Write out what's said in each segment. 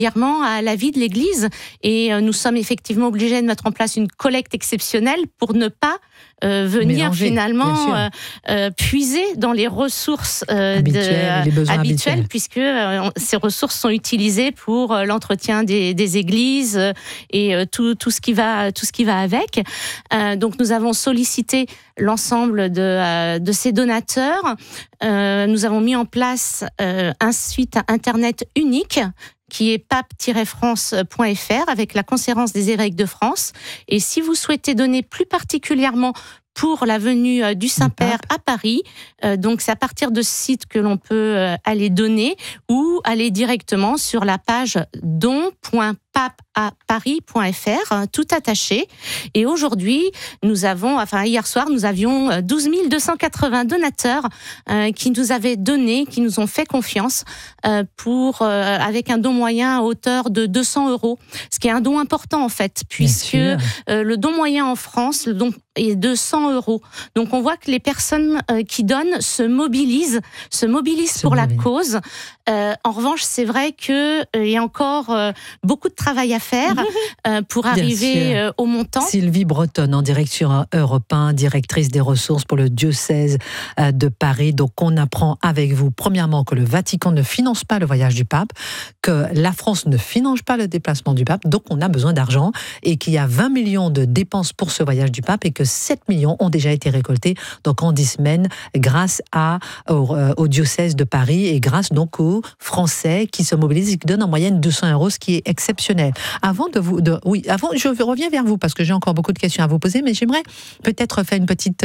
régulièrement à la vie de l'Église et nous sommes effectivement obligés de mettre en place une collecte exceptionnelle pour ne pas venir mélanger, finalement puiser dans les ressources habituelles, puisque ces ressources sont utilisées pour l'entretien des églises et tout ce qui va avec. Donc nous avons sollicité l'ensemble de ces donateurs. Nous avons mis en place un site internet unique qui est pape-france.fr avec la conférence des évêques de France. Et si vous souhaitez donner plus particulièrement pour la venue du Saint-Père à Paris, donc c'est à partir de ce site que l'on peut aller donner ou aller directement sur la page don.papeaparis.fr, tout attaché. Et aujourd'hui, hier soir, nous avions 12 280 donateurs qui nous avaient donné, qui nous ont fait confiance avec un don moyen à hauteur de 200 €, ce qui est un don important en fait, puisque le don moyen en France, le don est de 100 €. Donc on voit que les personnes qui donnent se mobilisent pour la cause. En revanche, c'est vrai qu'il y a encore beaucoup de travail à faire pour arriver au montant. Sylvie Breton, en direct sur Europe 1, directrice des ressources pour le diocèse de Paris. Donc on apprend avec vous, premièrement, que le Vatican ne finance pas le voyage du pape, que la France ne finance pas le déplacement du pape, donc on a besoin d'argent, et qu'il y a 20 millions de dépenses pour ce voyage du pape, et que 7 millions ont déjà été récoltés donc en 10 semaines grâce au diocèse de Paris et grâce donc aux Français qui se mobilisent et qui donnent en moyenne 200 €, ce qui est exceptionnel. Avant, je reviens vers vous parce que j'ai encore beaucoup de questions à vous poser, mais j'aimerais peut-être faire une petite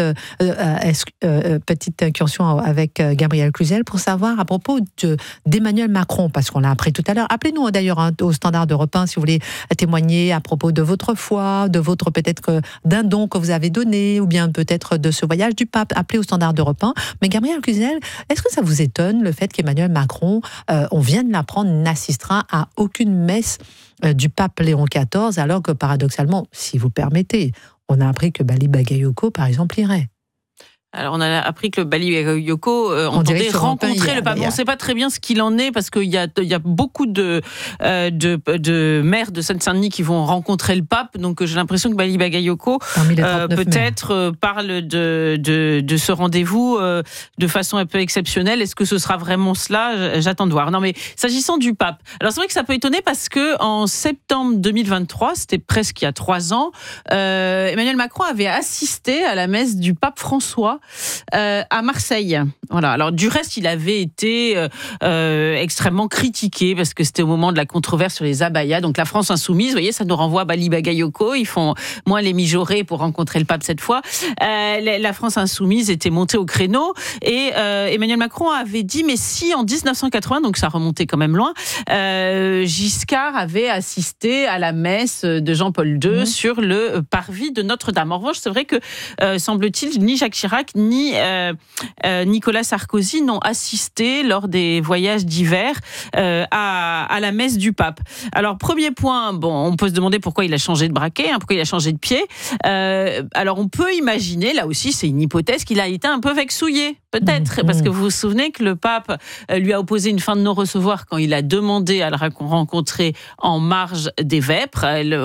incursion avec Gabriel Cluzel pour savoir à propos d'Emmanuel Macron, parce qu'on l'a appris tout à l'heure. Appelez-nous d'ailleurs au standard d'Europe 1 si vous voulez témoigner à propos de votre foi, de votre peut-être d'un don que vous avez donné, ou bien peut-être de ce voyage du pape. Appelez au standard d'Europe 1. Mais Gabriel Cluzel, est-ce que ça vous étonne le fait qu'Emmanuel Macron, on vient de l'apprendre, n'assistera à aucune messe du pape Léon XIV, alors que paradoxalement, si vous permettez, on a appris que Bali Bagayoko, par exemple, irait. Alors, on a appris que le Bali Bagayoko entendait rencontrer le pape. On ne sait pas très bien ce qu'il en est, parce qu'il y a beaucoup de maires de Seine-Saint-Denis qui vont rencontrer le pape. Donc, j'ai l'impression que Bali Bagayoko peut-être parle de ce rendez-vous de façon un peu exceptionnelle. Est-ce que ce sera vraiment cela ? J'attends de voir. Non, mais s'agissant du pape, alors c'est vrai que ça peut étonner parce que en septembre 2023, c'était presque il y a 3 ans, Emmanuel Macron avait assisté à la messe du pape François à Marseille. Voilà. Alors du reste, il avait été extrêmement critiqué parce que c'était au moment de la controverse sur les abayas. Donc la France insoumise, vous voyez, ça nous renvoie à Bali Bagayoko. Ils font moins les mijaurés pour rencontrer le pape cette fois. La France insoumise était montée au créneau et Emmanuel Macron avait dit, mais si en 1980, donc ça remontait quand même loin, Giscard avait assisté à la messe de Jean-Paul II sur le parvis de Notre-Dame. En revanche, c'est vrai que semble-t-il, ni Jacques Chirac ni Nicolas Sarkozy n'ont assisté lors des voyages d'hiver à la messe du pape. Alors premier point, on peut se demander pourquoi il a changé de braquet, pourquoi il a changé de pied. Alors on peut imaginer, là aussi c'est une hypothèse, qu'il a été un peu vexouillé, peut-être, parce que vous vous souvenez que le pape lui a opposé une fin de non-recevoir quand il a demandé à le rencontrer en marge des vêpres.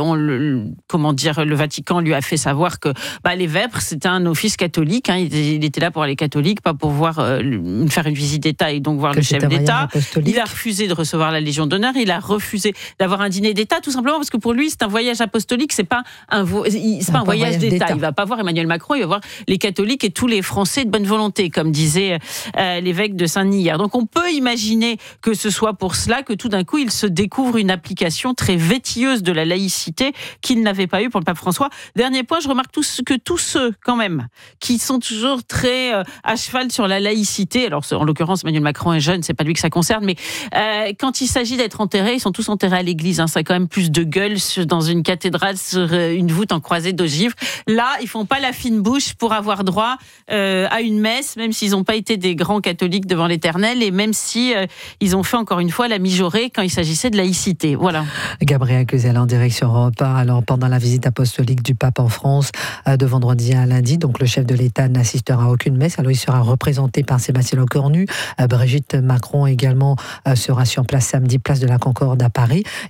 Le Vatican lui a fait savoir que les vêpres, c'était un office catholique. Il était là pour les catholiques, pas pour faire une visite d'État et donc voir le chef d'État. Il a refusé de recevoir la Légion d'honneur. Il a refusé d'avoir un dîner d'État, tout simplement parce que pour lui, c'est un voyage apostolique. C'est pas un voyage d'État. Il va pas voir Emmanuel Macron. Il va voir les catholiques et tous les Français de bonne volonté, comme disait l'évêque de Saint-Denis hier. Donc on peut imaginer que ce soit pour cela que tout d'un coup il se découvre une application très vétilleuse de la laïcité qu'il n'avait pas eu pour le pape François. Dernier point, je remarque que tous ceux quand même qui sont toujours très à cheval sur la laïcité, alors en l'occurrence Emmanuel Macron est jeune, c'est pas lui que ça concerne, mais quand il s'agit d'être enterrés, ils sont tous enterrés à l'église. Ça a quand même plus de gueule dans une cathédrale sur une voûte en croisée d'ogives. Là, ils font pas la fine bouche pour avoir droit à une messe, même s'ils n'ont pas été des grands catholiques devant l'Éternel, et même si ils ont fait encore une fois la mijaurée quand il s'agissait de laïcité. Voilà. Gabriel Cluzel en direct sur Europe 1. Alors pendant la visite apostolique du pape en France de vendredi à lundi, donc le chef de l'État n'assiste n'assistera à aucune messe. Alors il sera représenté par Sébastien Lecornu. Brigitte Macron également sera sur place samedi, place de la Concorde à Paris.